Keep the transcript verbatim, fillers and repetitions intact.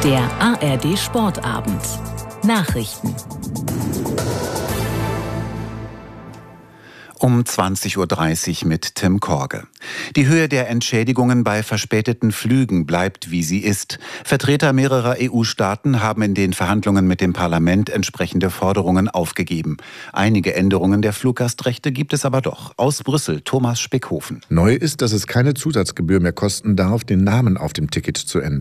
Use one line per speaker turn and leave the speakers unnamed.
Der A R D Sportabend. Nachrichten.
Um zwanzig Uhr dreißig mit Tim Korge. Die Höhe der Entschädigungen bei verspäteten Flügen bleibt, wie sie ist. Vertreter mehrerer E U-Staaten haben in den Verhandlungen mit dem Parlament entsprechende Forderungen aufgegeben. Einige Änderungen der Fluggastrechte gibt es aber doch. Aus Brüssel, Thomas Speckhofen.
Neu ist, dass es keine Zusatzgebühr mehr kosten darf, den Namen auf dem Ticket zu ändern.